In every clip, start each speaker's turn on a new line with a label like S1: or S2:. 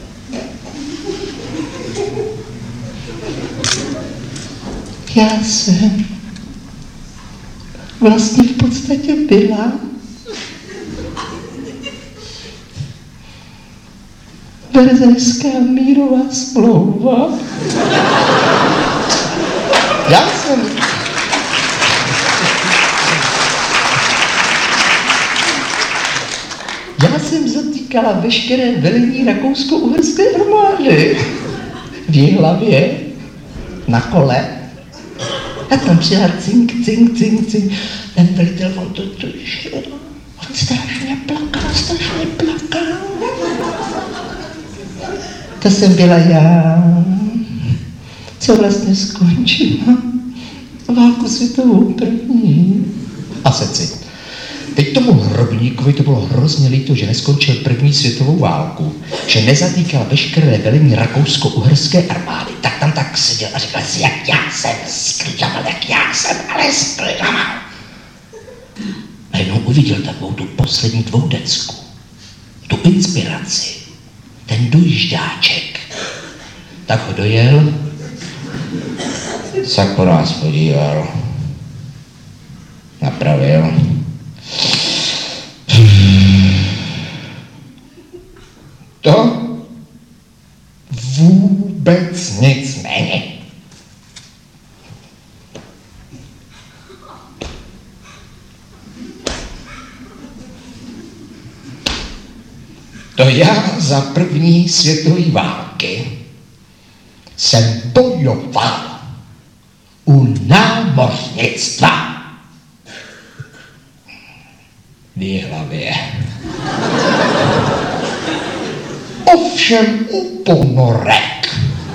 S1: Já jsem vlastně v podstatě byla Verzejská mírová smlouva. Já jsem zatýkala veškeré velení rakousko-uherské armády v Jihlavě na kole. A tam přijela cink. Ten velitel, on strašně plakal. To jsem byla já, co vlastně skončila válku světovou první. A seci. Teď tomu Hrobníkovi to bylo hrozně líto, že neskončil první světovou válku, že nezatýkal veškeré velení rakousko-uherské armády. Tak tam tak seděl a říkal si, jak já jsem ale sklamaval. Najednou uviděl takovou tu poslední dvoudecku, tu inspiraci, ten dojíždáček. Tak ho dojel, se po nás podíval, napravil. To vůbec nic není. To já za první světové války jsem bojoval u námořnictva v Jihlavě. Ovšem u ponorek.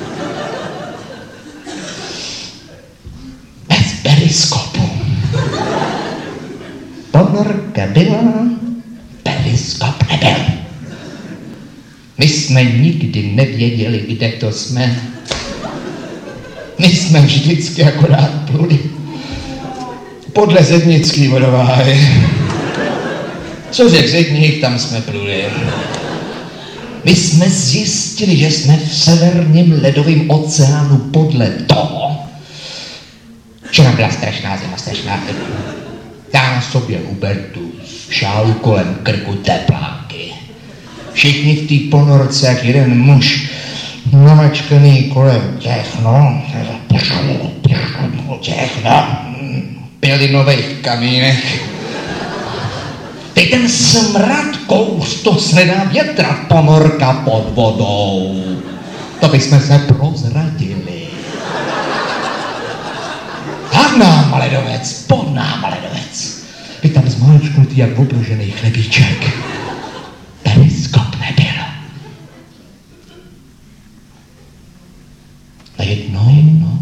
S1: Bez periskopu. Ponorka byla, periskop nebyl. My jsme nikdy nevěděli, kde to jsme. My jsme vždycky akorát pluli podle zednický vodováhy. Co řek Zedník, tam jsme pluli. My jsme zjistili, že jsme v severním ledovém oceánu podle toho, že nám byla strašná zima. Já na sobě Hubertus, šálu kolem krku tepláky. Všichni v té ponorce, jak jeden muž, namačkaný kolem těch pělinových kamínech. Teď ten smrad kous, to se nedá větrat, ponorka pod vodou. To bychom se prozradili. Pod náma ledovec. Vy tam zmáčknutý jak obložený chlebíček. Periskop nebyl. Najednou